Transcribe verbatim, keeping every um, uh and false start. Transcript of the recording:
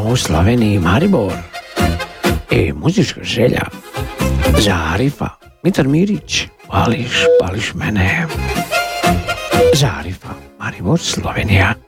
u Sloveniji Maribor. I muzička želja za Arifa, Mitar Mirić, pališ, pališ mene. Za Arifa, Maribor, Slovenija.